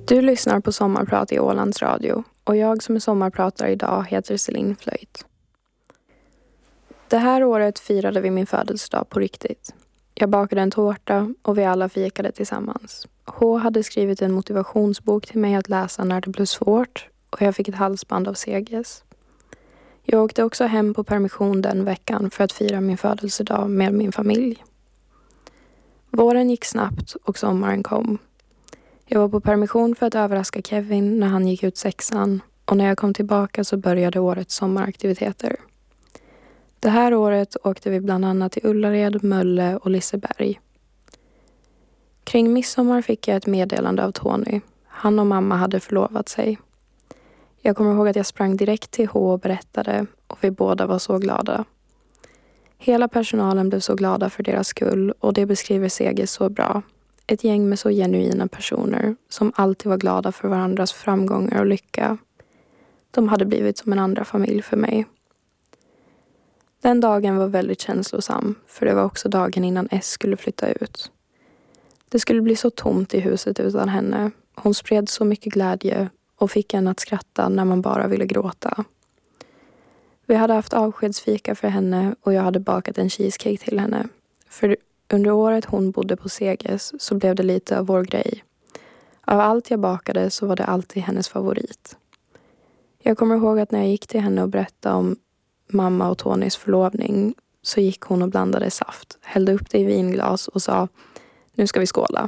Du lyssnar på Sommarprat i Ålands Radio och jag som är sommarpratare idag heter Celine Flöjt. Det här året firade vi min födelsedag på riktigt. Jag bakade en tårta och vi alla fikade tillsammans. H hade skrivit en motivationsbok till mig att läsa när det blev svårt och jag fick ett halsband av Seges. Jag åkte också hem på permission den veckan för att fira min födelsedag med min familj. Våren gick snabbt och sommaren kom. Jag var på permission för att överraska Kevin när han gick ut 6:an och när jag kom tillbaka så började årets sommaraktiviteter. Det här året åkte vi bland annat till Ullared, Mölle och Liseberg. Kring midsommar fick jag ett meddelande av Tony. Han och mamma hade förlovat sig. Jag kommer ihåg att jag sprang direkt till H och berättade och vi båda var så glada. Hela personalen blev så glada för deras skull och det beskriver Seges så bra. Ett gäng med så genuina personer som alltid var glada för varandras framgångar och lycka. De hade blivit som en andra familj för mig. Den dagen var väldigt känslosam för det var också dagen innan S skulle flytta ut. Det skulle bli så tomt i huset utan henne. Hon spred så mycket glädje och fick en att skratta när man bara ville gråta. Vi hade haft avskedsfika för henne och jag hade bakat en cheesecake till henne. För under året hon bodde på Seges så blev det lite av vår grej. Av allt jag bakade så var det alltid hennes favorit. Jag kommer ihåg att när jag gick till henne och berättade om mamma och Tonys förlovning så gick hon och blandade saft, hällde upp det i vinglas och sa: "Nu ska vi skåla."